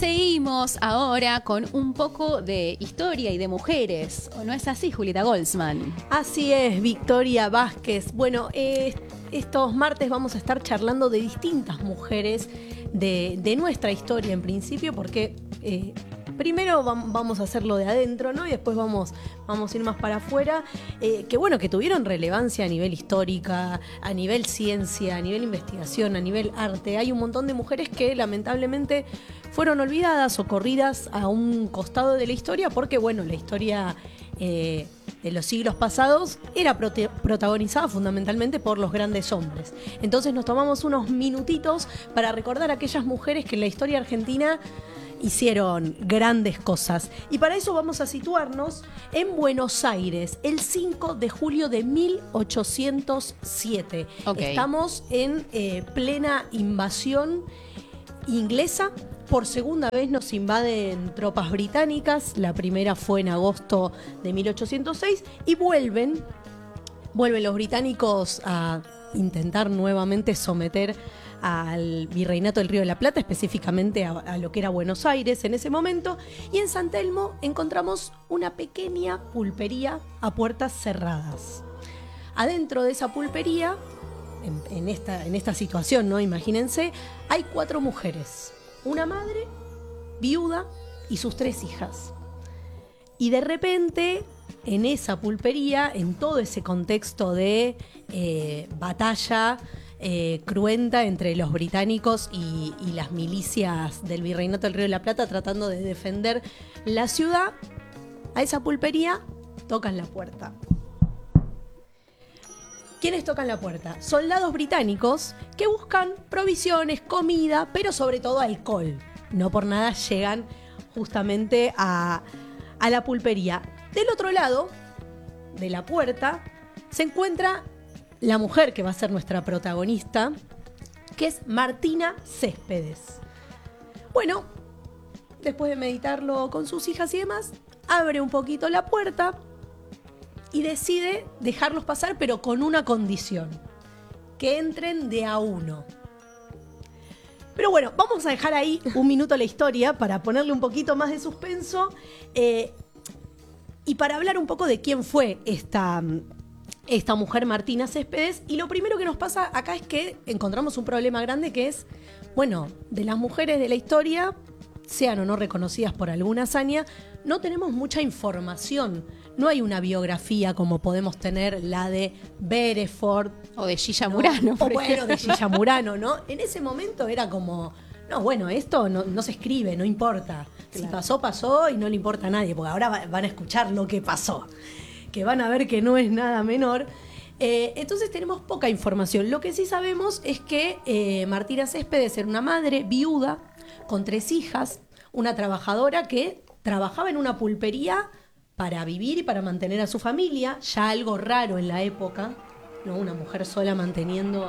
seguimos ahora con un poco de historia y de mujeres. ¿O no es así, Julieta Goldsman? Así es, Victoria Vázquez. Bueno, estos martes vamos a estar charlando de distintas mujeres de nuestra historia en principio, porque primero vamos a hacerlo de adentro, ¿no? Y después vamos a ir más para afuera, que tuvieron relevancia a nivel histórica, a nivel ciencia, a nivel investigación, a nivel arte. Hay un montón de mujeres que lamentablemente fueron olvidadas o corridas a un costado de la historia, porque la historia de los siglos pasados era protagonizada fundamentalmente por los grandes hombres. Entonces nos tomamos unos minutitos para recordar a aquellas mujeres que en la historia argentina hicieron grandes cosas. Y para eso vamos a situarnos en Buenos Aires, el 5 de julio de 1807. Okay. Estamos en plena invasión inglesa. Por segunda vez nos invaden tropas británicas. La primera fue en agosto de 1806 y vuelven los británicos a intentar nuevamente someter al Virreinato del Río de la Plata, específicamente a lo que era Buenos Aires en ese momento. Y en San Telmo encontramos una pequeña pulpería a puertas cerradas. Adentro de esa pulpería, en esta situación, ¿no? Imagínense, hay 4 mujeres. Una madre, viuda y sus 3 hijas. Y de repente, en esa pulpería, en todo ese contexto de batalla cruenta entre los británicos y las milicias del Virreinato del Río de la Plata tratando de defender la ciudad, a esa pulpería tocan la puerta. ¿Quiénes tocan la puerta? Soldados británicos que buscan provisiones, comida, pero sobre todo alcohol. No por nada llegan justamente a la pulpería. Del otro lado de la puerta se encuentra la mujer que va a ser nuestra protagonista, que es Martina Céspedes. Bueno, después de meditarlo con sus hijas y demás, abre un poquito la puerta y decide dejarlos pasar, pero con una condición: que entren de a uno. Pero bueno, vamos a dejar ahí un minuto la historia para ponerle un poquito más de suspenso y para hablar un poco de quién fue esta mujer Martina Céspedes. Y lo primero que nos pasa acá es que encontramos un problema grande, que es, de las mujeres de la historia, sean o no reconocidas por alguna hazaña, no tenemos mucha información. No hay una biografía como podemos tener la de Beresford. O de Gilla Murano, por ejemplo. De Gilla Murano, ¿no? En ese momento era como, esto no se escribe, no importa. Claro. Si pasó, pasó y no le importa a nadie, porque ahora van a escuchar lo que pasó, que van a ver que no es nada menor. Entonces tenemos poca información. Lo que sí sabemos es que Martina Céspedes era una madre viuda con 3 hijas, una trabajadora que trabajaba en una pulpería para vivir y para mantener a su familia, ya algo raro en la época, ¿no? Una mujer sola manteniendo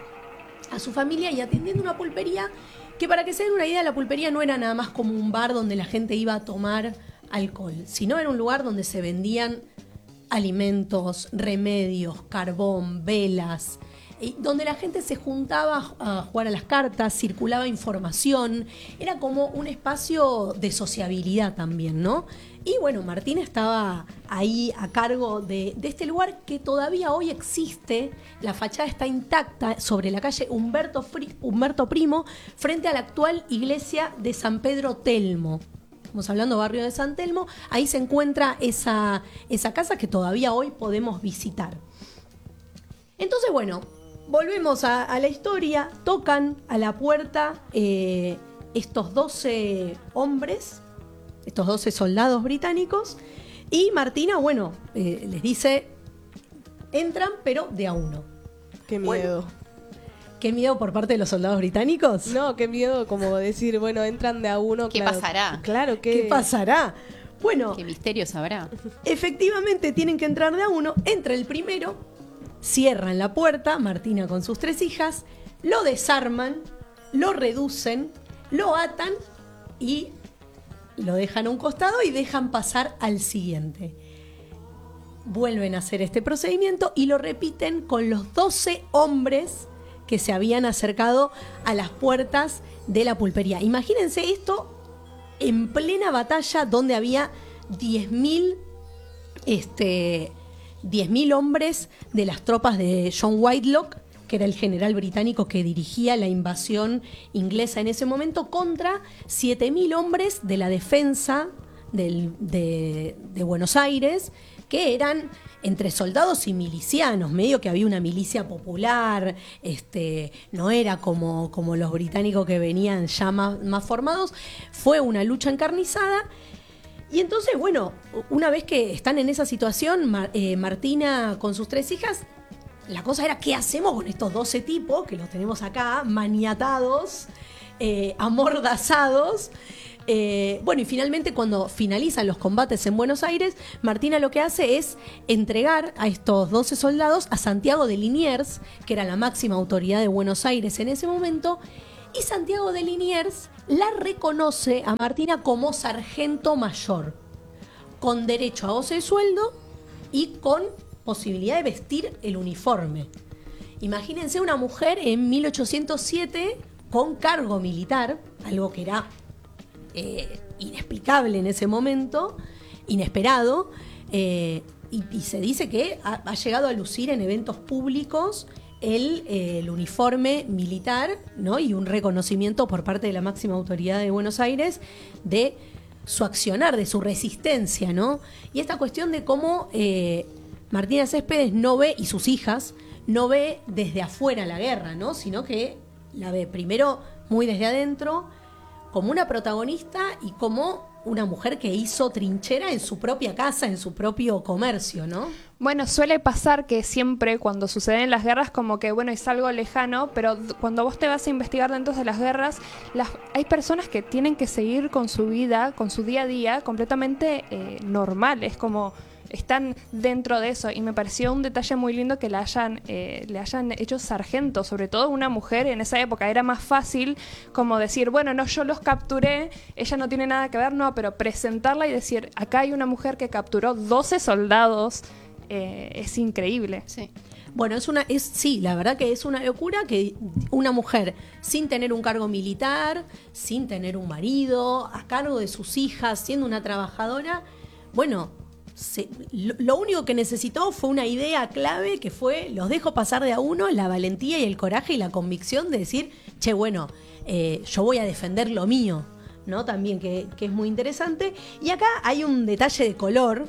a su familia y atendiendo una pulpería que, para que se den una idea, la pulpería no era nada más como un bar donde la gente iba a tomar alcohol, sino era un lugar donde se vendían alimentos, remedios, carbón, velas, donde la gente se juntaba a jugar a las cartas, circulaba información, era como un espacio de sociabilidad también, ¿no? Y Martina estaba ahí a cargo de este lugar que todavía hoy existe. La fachada está intacta sobre la calle Humberto Primo, frente a la actual iglesia de San Pedro Telmo. Estamos hablando barrio de San Telmo. Ahí se encuentra esa casa que todavía hoy podemos visitar. Entonces, volvemos a la historia. Tocan a la puerta estos 12 hombres, estos 12 soldados británicos, y Martina, les dice, entran, pero de a uno. Qué miedo. ¿Qué miedo por parte de los soldados británicos? No, qué miedo como decir, entran de a uno. ¿Qué pasará? Claro, ¿qué pasará? ¿Qué misterio sabrá? Efectivamente tienen que entrar de a uno. Entra el primero, cierran la puerta, Martina con sus 3 hijas, lo desarman, lo reducen, lo atan y lo dejan a un costado y dejan pasar al siguiente. Vuelven a hacer este procedimiento y lo repiten con los 12 hombres que se habían acercado a las puertas de la pulpería. Imagínense esto en plena batalla donde había 10.000 10.000 hombres de las tropas de John Whitelock, que era el general británico que dirigía la invasión inglesa en ese momento, contra 7.000 hombres de la defensa de Buenos Aires, que eran entre soldados y milicianos, medio que había una milicia popular, no era como los británicos que venían ya más formados. Fue una lucha encarnizada. Y entonces, bueno, una vez que están en esa situación, Martina con sus 3 hijas, la cosa era, ¿qué hacemos con estos 12 tipos que los tenemos acá, maniatados, amordazados? Bueno, y finalmente cuando finalizan los combates en Buenos Aires, Martina lo que hace es entregar a estos 12 soldados a Santiago de Liniers, que era la máxima autoridad de Buenos Aires en ese momento, y Santiago de Liniers la reconoce a Martina como sargento mayor, con derecho a goce de sueldo y con posibilidad de vestir el uniforme. Imagínense una mujer en 1807 con cargo militar, algo que era inexplicable en ese momento, inesperado, y se dice que ha llegado a lucir en eventos públicos el uniforme militar, ¿no? Y un reconocimiento por parte de la máxima autoridad de Buenos Aires de su accionar, de su resistencia, ¿no? Y esta cuestión de cómo Martina Céspedes no ve, y sus hijas, no ve desde afuera la guerra, ¿no? Sino que la ve primero muy desde adentro, como una protagonista y como una mujer que hizo trinchera en su propia casa, en su propio comercio, ¿no? Bueno, suele pasar que siempre cuando suceden las guerras como que, bueno, es algo lejano, pero cuando vos te vas a investigar dentro de las guerras, hay personas que tienen que seguir con su vida, con su día a día, completamente normal. Es como están dentro de eso, y me pareció un detalle muy lindo que le hayan hecho sargento, sobre todo una mujer en esa época. Era más fácil como decir, bueno, no, yo los capturé, ella no tiene nada que ver, no, pero presentarla y decir, acá hay una mujer que capturó 12 soldados, es increíble. Sí. Bueno, sí, la verdad que es una locura que una mujer sin tener un cargo militar, sin tener un marido, a cargo de sus hijas, siendo una trabajadora, bueno, lo único que necesitó fue una idea clave, que fue, los dejo pasar de a uno, la valentía y el coraje y la convicción de decir, che, bueno, yo voy a defender lo mío, ¿no? También que es muy interesante. Y acá hay un detalle de color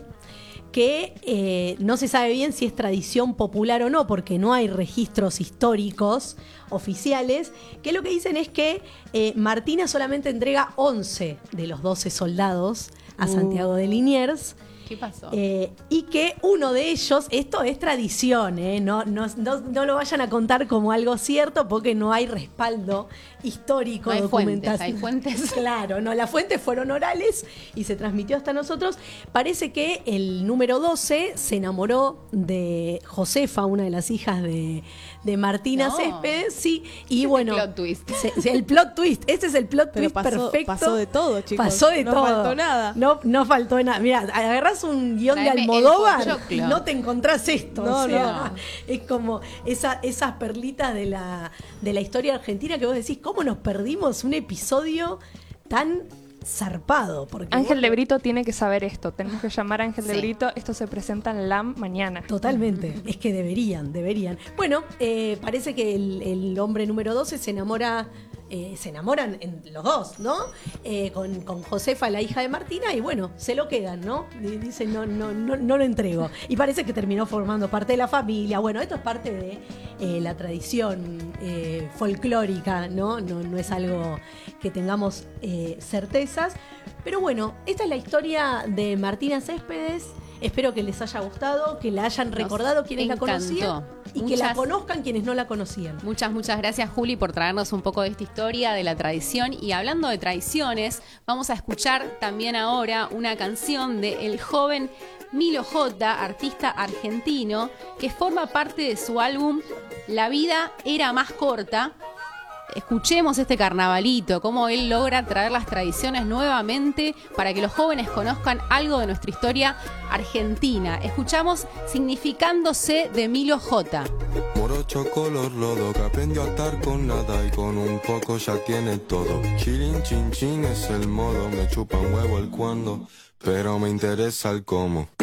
que no se sabe bien si es tradición popular o no, porque no hay registros históricos oficiales, que lo que dicen es que Martina solamente entrega 11 de los 12 soldados a Santiago de Liniers. ¿Qué pasó? Y que uno de ellos, esto es tradición, no lo vayan a contar como algo cierto, porque no hay respaldo histórico, no hay documentación. Fuentes. Claro, no, las fuentes fueron orales y se transmitió hasta nosotros. Parece que el número 12 se enamoró de Josefa, una de las hijas de Martina Céspedes, sí, y bueno, plot twist. El plot twist, este es el plot Pero twist perfecto. Pasó de todo, chicos. Pasó de todo. No faltó nada. No faltó nada. Mira, agarrás un guión de Traeme Almodóvar, el pochoclo. no te encontrás esto. No, o sea, no. es como esas perlitas de la historia argentina que vos decís, ¿cómo nos perdimos un episodio tan zarpado? Porque Ángel de Brito tiene que saber esto. Tenemos que llamar a Ángel de Sí. Brito. Esto se presenta en LAM mañana. Totalmente, es que deberían. Bueno, parece que el hombre número 12 se enamoran los dos, ¿no? Con Josefa, la hija de Martina, y bueno, se lo quedan, ¿no? Dicen, no lo entrego. Y parece que terminó formando parte de la familia. Bueno, esto es parte de la tradición folclórica, ¿no? No es algo que tengamos certezas. Pero bueno, esta es la historia de Martina Céspedes. Espero que les haya gustado, que la hayan recordado quienes la conocían y que la conozcan quienes no la conocían. Muchas gracias, Juli, por traernos un poco de esta historia, de la tradición. Y hablando de tradiciones, vamos a escuchar también ahora una canción de el joven Milo J, artista argentino, que forma parte de su álbum La vida era más corta. Escuchemos este carnavalito, cómo él logra traer las tradiciones nuevamente para que los jóvenes conozcan algo de nuestra historia argentina. Escuchamos Significándose de Milo J. Morocho color lodo que aprendió a estar con nada y con un poco ya tiene todo. Chilin chin chin es el modo, me chupa un huevo el cuándo, pero me interesa el cómo.